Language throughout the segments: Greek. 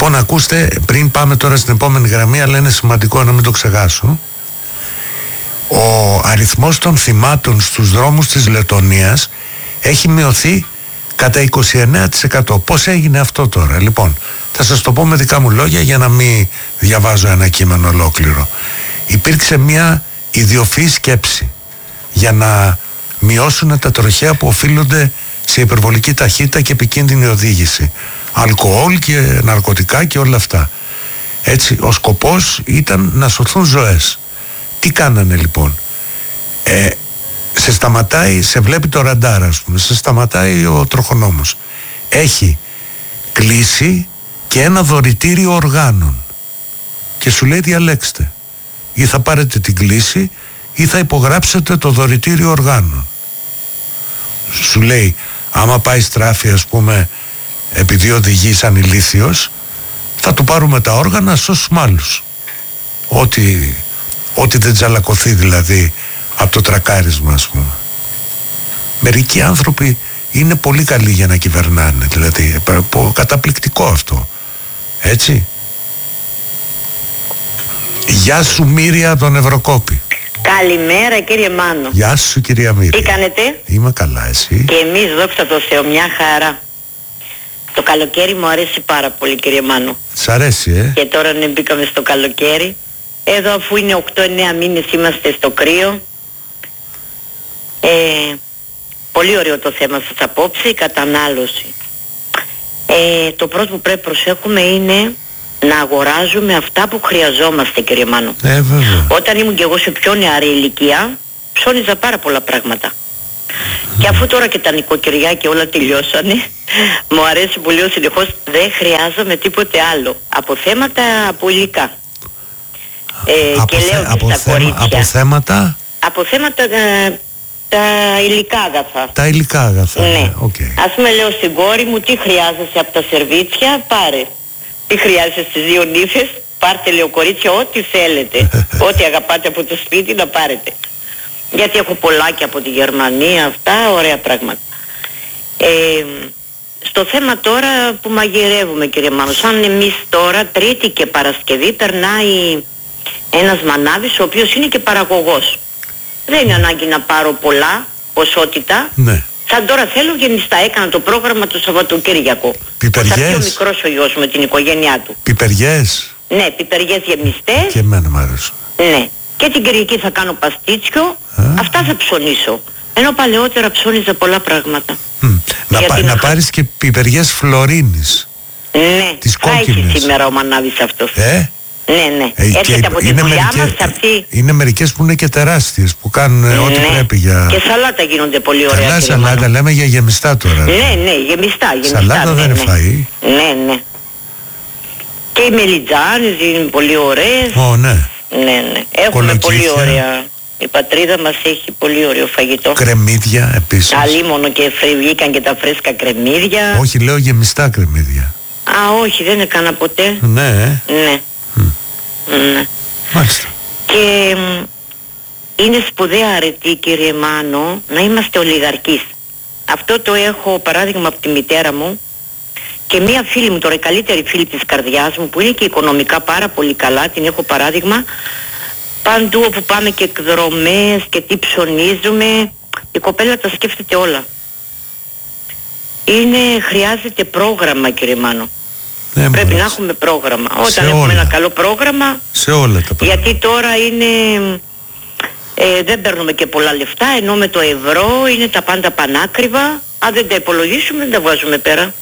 Λοιπόν, ακούστε, πριν πάμε τώρα στην επόμενη γραμμή, αλλά είναι σημαντικό να μην το ξεχάσω. Ο αριθμός των θυμάτων στους δρόμους της Λετωνίας έχει μειωθεί κατά 29%. Πώς έγινε αυτό τώρα? Λοιπόν, θα σας το πω με δικά μου λόγια για να μην διαβάζω ένα κείμενο ολόκληρο. Υπήρξε μια ιδιοφυή σκέψη για να μειώσουν τα τροχαία που οφείλονται σε υπερβολική ταχύτητα και επικίνδυνη οδήγηση. Αλκοόλ και ναρκωτικά και όλα αυτά. Έτσι, ο σκοπός ήταν να σωθούν ζωές. Τι κάνανε λοιπόν? Σε σταματάει, σε βλέπει το ραντάρ, ας πούμε, σε σταματάει ο τροχονόμος. Έχει κλείσει και ένα δωρητήριο οργάνων και σου λέει διαλέξτε, ή θα πάρετε την κλίση ή θα υπογράψετε το δωρητήριο οργάνων. Σου λέει, άμα πάει στράφη, ας πούμε, επειδή οδηγεί σαν ηλίθιος, θα του πάρουμε τα όργανα, σώσουμε άλλους. Ό,τι δεν τζαλακωθεί δηλαδή από το τρακάρισμα, ας πούμε. Μερικοί άνθρωποι είναι πολύ καλοί για να κυβερνάνε, δηλαδή καταπληκτικό αυτό, έτσι. Γεια σου Μύρια τον Ευρωκόπη. Καλημέρα κύριε Μάνο. Γεια σου κυρία Μύρια. Τι κάνετε? Είμαι καλά, εσύ? Και εμείς δόξα τω Θεώ, μια χαρά. Το καλοκαίρι μου αρέσει πάρα πολύ κύριε Μάνο. Σ' αρέσει, Και τώρα ναι, μπήκαμε στο καλοκαίρι. Εδώ αφού είναι 8-9 μήνες είμαστε στο κρύο. Πολύ ωραίο το θέμα σας απόψε, η κατανάλωση. Το πρώτο που πρέπει να προσέχουμε είναι να αγοράζουμε αυτά που χρειαζόμαστε κύριε Μάνο. Βέβαια. Όταν ήμουν και εγώ σε πιο νεαρή ηλικία ψώνιζα πάρα πολλά πράγματα. Και αφού τώρα και τα νοικοκυριά και όλα τελειώσανε, μου αρέσει που λέω συνεχώς δεν χρειάζομαι τίποτε άλλο από θέματα, από υλικά. Και λέω και στα κορίτσια. Από θέματα τα υλικά αγαθά. Τα υλικά αγαθά. Ναι. Okay. Ας πούμε λέω στην κόρη μου, τι χρειάζεσαι από τα σερβίτσια, πάρε. Τι χρειάζεσαι στις δύο νύφες, πάρτε λέω κορίτσια ό,τι θέλετε. Ό,τι αγαπάτε από το σπίτι να πάρετε. Γιατί έχω πολλάκια από τη Γερμανία, αυτά ωραία πράγματα. Στο θέμα τώρα που μαγειρεύουμε κύριε Μάνο, σαν εμείς τώρα Τρίτη και Παρασκευή περνάει ένας μανάβης ο οποίος είναι και παραγωγός. Δεν είναι ανάγκη να πάρω πολλά ποσότητα. Ναι. Σαν τώρα θέλω γεμιστά, έκανα το πρόγραμμα το Σαββατοκύριακο. Πιπεριές. Θα πει ο μικρός ο γιος με την οικογένειά του. Πιπεριές. Ναι, πιπεριές γεμιστές. Και εμένα μου αρέσουν. Ναι. Και την Κυριακή θα κάνω παστίτσιο. Αυτά θα ψωνίσω. Ενώ παλαιότερα ψώνιζα πολλά πράγματα. Να πάρεις και πιπεριές Φλωρίνης. Ναι, τις θα κόκκινες. έχει σήμερα ο μανάβης αυτός. Ναι. Και έρχεται από τη δουλειά μας αυτή. Είναι μερικές που είναι και τεράστιες, που κάνουν ό,τι πρέπει για... Και σαλάτα γίνονται πολύ ωραία. Καλά σαλάτα, λέμε για γεμιστά τώρα. Ναι, γεμιστά. Σαλάτα δεν είναι φαΐ. Ναι. Και οι μελιτζάνες είναι πολύ ωραίες. Ναι. Ναι. Έχουμε πολύ ωραία. Η πατρίδα μας έχει πολύ ωραίο φαγητό. Κρεμμύδια επίσης. Αλίμονο και βγήκαν και τα φρέσκα κρεμμύδια. Όχι, λέω γεμιστά κρεμμύδια. Όχι, δεν έκανα ποτέ. Ναι. Μάλιστα. Και είναι σπουδαία αρετή κύριε Μάνο να είμαστε ολιγαρκείς. Αυτό το έχω παράδειγμα από τη μητέρα μου και μία φίλη μου τώρα, η καλύτερη φίλη της καρδιάς μου που είναι και οικονομικά πάρα πολύ καλά, την έχω παράδειγμα παντού όπου πάμε και εκδρομές και τι ψωνίζουμε, η κοπέλα τα σκέφτεται όλα. Χρειάζεται πρόγραμμα κύριε Μάνο. Πρέπει να έχουμε πρόγραμμα. Όταν έχουμε ένα καλό πρόγραμμα, σε όλα τα πράγματα. Γιατί τώρα είναι δεν παίρνουμε και πολλά λεφτά, ενώ με το ευρώ είναι τα πάντα πανάκριβα. Αν δεν τα υπολογίσουμε δεν τα βγάζουμε πέρα.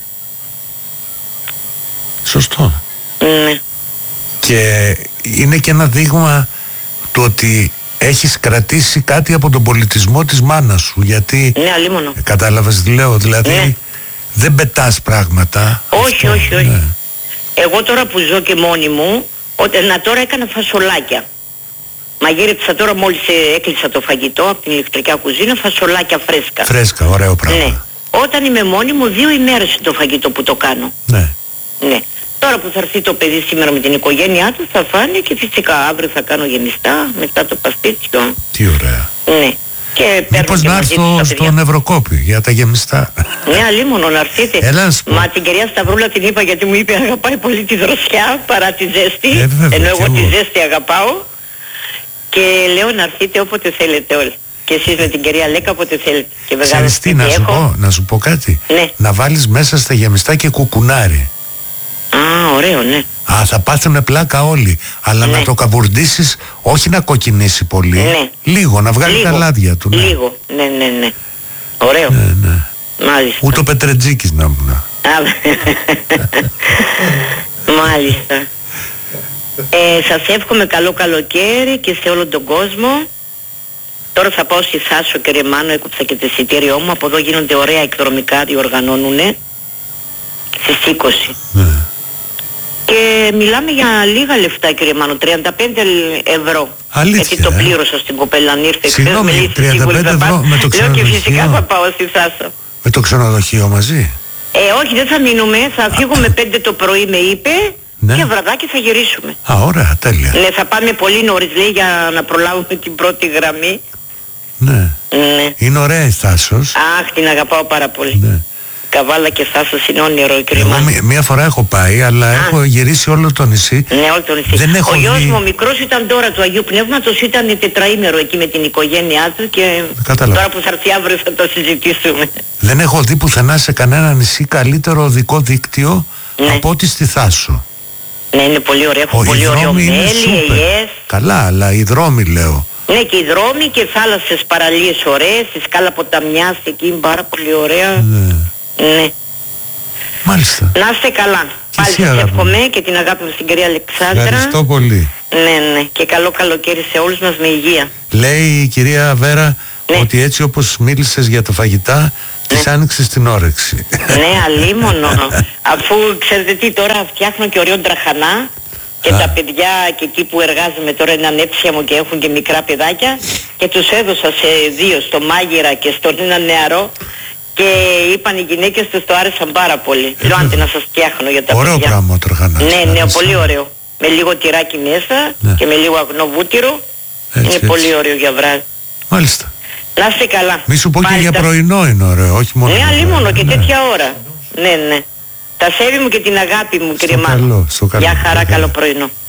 Σωστό. Ναι. Και είναι και ένα δείγμα του ότι έχεις κρατήσει κάτι από τον πολιτισμό της μάνας σου. Γιατί ναι, αλίμονο. Κατάλαβες τι λέω, δηλαδή ναι. Δεν πετάς πράγματα. Όχι. Ναι. Εγώ τώρα που ζω και μόνη μου, τώρα έκανα φασολάκια. Μαγείρεψα τώρα μόλις έκλεισα το φαγητό από την ηλεκτρική κουζίνα, φασολάκια φρέσκα. Φρέσκα, ωραίο πράγμα. Ναι. Όταν είμαι μόνη μου 2 ημέρες είναι το φαγητό που το κάνω. Ναι. Τώρα που θα έρθει το παιδί σήμερα με την οικογένειά του θα φάνε και φυσικά αύριο θα κάνω γεμιστά, μετά το παστίτσιο. Τι ωραία. Ναι. Και μήπως να έρθω στον Ευρωκόπη για τα γεμιστά. Ναι, αλίμονο να έρθετε. Μα την κυρία Σταυρούλα την είπα γιατί μου είπε αγαπάει πολύ τη δροσιά παρά τη ζέστη. Ενώ εγώ τη ζέστη αγαπάω. Και λέω να έρθετε όποτε θέλετε όλοι. Και εσείς με την κυρία Λέκα όποτε θέλετε. Ξέρεις τι, να σου πω κάτι. Ναι. Να βάλεις μέσα στα γεμιστά και κουκουνάρι. Α, ωραίο, ναι. Α, θα πάθουνε πλάκα όλοι. Αλλά να το καβουρντίσεις, όχι να κοκκινήσει πολύ. Ναι. Λίγο, να βγάλει τα λάδια του. Ναι. Λίγο, ναι. Ωραίο. Ναι. Μάλιστα. Ούτε ο Πετρετζίκης να ήμουν. Μάλιστα. Σας εύχομαι καλό καλοκαίρι και σε όλο τον κόσμο. Τώρα θα πάω στη Θάσο, κύριε Μάνο, έκοψα και το εισιτήριό μου. Από εδώ γίνονται ωραία εκδρομικά, διοργανώνουνε στις 20. Ναι. Και μιλάμε για λίγα λεφτά, κύριε Μάνο, 35 ευρώ. Αλήθεια, γιατί το πλήρωσα στην κοπέλα, αν ήρθε. Συγγνώμη, 35 ευρώ με το ξενοδοχείο. Λέω και φυσικά θα πάω στη Θάσο. Με το ξενοδοχείο μαζί? Όχι, δεν θα μείνουμε, θα φύγουμε 5 το πρωί με είπε. Ναι. Και βραδάκι θα γυρίσουμε. Α, ωραία, τέλεια. Ναι, θα πάμε πολύ νωρίς, λέει, για να προλάβουμε την πρώτη γραμμή. Ναι. Είναι ωραία η Θάσος. Αχ, την αγαπάω πάρα πολύ. Ναι. Καβάλα και Θάσος είναι όνειρο, κύριε Μάνο. Μία φορά έχω πάει, αλλά έχω γυρίσει όλο το νησί. Ναι, όλο το νησί. Δεν έχω ο γιος μου ο μικρός ήταν τώρα του Αγίου Πνεύματος, ήταν τετραήμερο εκεί με την οικογένειά του και τώρα που θα έρθει αύριο θα το συζητήσουμε. Δεν έχω δει πουθενά σε κανένα νησί καλύτερο οδικό δίκτυο από ό,τι στη Θάσο. Ναι, είναι πολύ ωραίο. Έχω πολύ ωραίο μέλι, ελιές. Καλά, αλλά οι δρόμοι λέω. Ναι, και οι δρόμοι και θάλασσες παραλίες ωραίες, η σκάλα ποταμιάς εκεί είναι πάρα πολύ ωραία. Ναι. Μάλιστα. Να είστε καλά. Πάλι σας εύχομαι και την αγάπη μου στην κυρία Αλεξάνδρα. Ευχαριστώ πολύ. Ναι. Και καλό καλοκαίρι σε όλους μας με υγεία. Λέει η κυρία Βέρα ότι έτσι όπως μίλησες για τα φαγητά, της άνοιξες την όρεξη. Ναι, αλίμονο. Αφού ξέρετε τι, τώρα φτιάχνω και ωραίο τραχανά και τα παιδιά και εκεί που εργάζομαι τώρα είναι ανέψια μου και έχουν και μικρά παιδάκια και τους έδωσα σε 2, στο μάγειρα και στον ένα νεαρό και είπαν οι γυναίκες τους το άρεσαν πάρα πολύ. Λέω άντε να σας φτιάχνω για τα παιδιά. Ωραίο πράγμα ο τραχανάς. Ναι, πολύ ωραίο. Με λίγο τυράκι μέσα και με λίγο αγνό βούτυρο. Είναι πολύ ωραίο για βράδυ. Μάλιστα. Να είστε καλά. Μη σου πω και για πρωινό είναι ωραίο, όχι μόνο. Ναι, αλίμονο και τέτοια ώρα. Ναι. Τα σέβη μου και την αγάπη μου, κύριε Μάνο. Στο καλό. Γεια χαρά, καλό πρωινό.